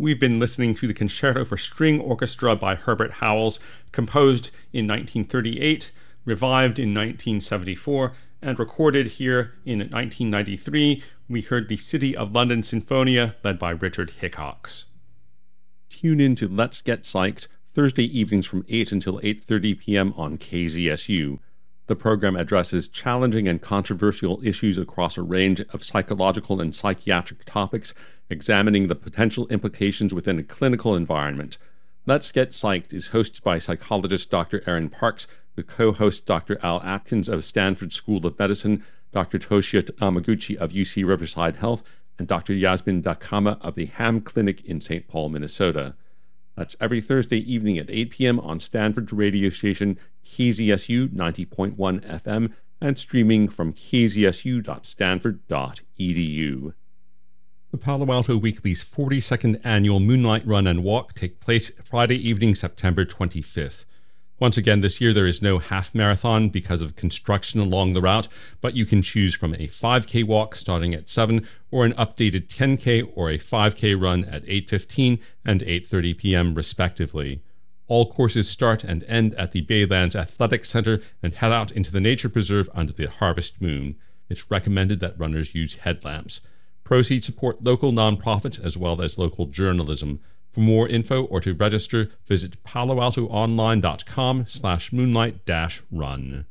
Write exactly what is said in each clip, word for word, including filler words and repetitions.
We've been listening to the Concerto for String Orchestra by Herbert Howells, composed in nineteen thirty-eight, revived in nineteen seventy-four, and recorded here in nineteen ninety-three. We heard the City of London Sinfonia, led by Richard Hickox. Tune in to Let's Get Psyched, Thursday evenings from eight until eight thirty p.m. on K Z S U. The program addresses challenging and controversial issues across a range of psychological and psychiatric topics, examining the potential implications within a clinical environment. Let's Get Psyched is hosted by psychologist Doctor Aaron Parks, with co-host Doctor Al Atkins of Stanford School of Medicine, Doctor Toshio Yamaguchi of U C Riverside Health, and Doctor Yasmin Dakama of the Ham Clinic in Saint Paul, Minnesota. That's every Thursday evening at eight p.m. on Stanford's radio station K Z S U ninety point one F M and streaming from k z s u dot stanford dot e d u. The Palo Alto Weekly's forty-second annual Moonlight Run and Walk take place Friday evening, September twenty-fifth. Once again, this year there is no half marathon because of construction along the route, but you can choose from a five K walk starting at seven or an updated ten K or a five K run at eight fifteen and eight thirty p.m. respectively. All courses start and end at the Baylands Athletic Center and head out into the nature preserve under the harvest moon. It's recommended that runners use headlamps. Proceeds support local nonprofits as well as local journalism. For more info or to register, visit paloaltoonline.com slash moonlight dash run.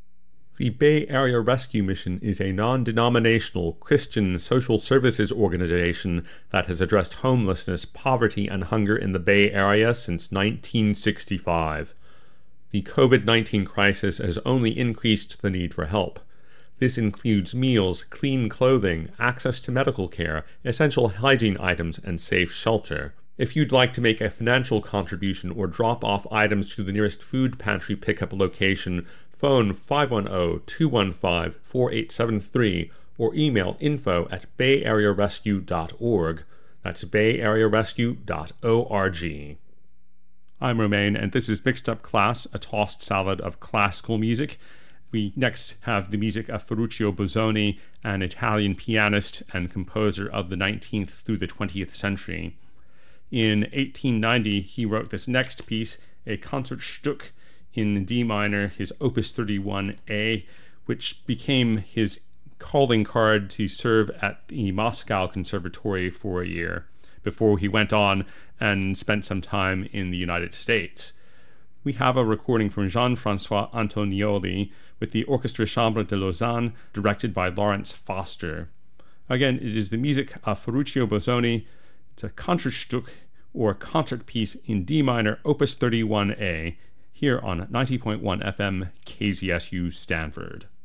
The Bay Area Rescue Mission is a non-denominational Christian social services organization that has addressed homelessness, poverty, and hunger in the Bay Area since nineteen sixty-five. The covid nineteen crisis has only increased the need for help. This includes meals, clean clothing, access to medical care, essential hygiene items, and safe shelter. If you'd like to make a financial contribution or drop off items to the nearest food pantry pickup location, phone five one zero, two one five, four eight seven three or email info at bay area rescue dot org. That's bay area rescue dot org. I'm Romain, and this is Mixed Up Class, a tossed salad of classical music. We next have the music of Ferruccio Busoni, an Italian pianist and composer of the nineteenth through the twentieth century. In eighteen ninety, he wrote this next piece, a Concertstück in D minor, his Opus thirty-one A, which became his calling card to serve at the Moscow Conservatory for a year, before he went on and spent some time in the United States. We have a recording from Jean-François Antonioli with the Orchestre Chambre de Lausanne, directed by Lawrence Foster. Again, it is the music of Ferruccio Busoni. It's a Concertstück, or concert piece in D minor, Opus thirty-one A, here on ninety point one F M K Z S U Stanford.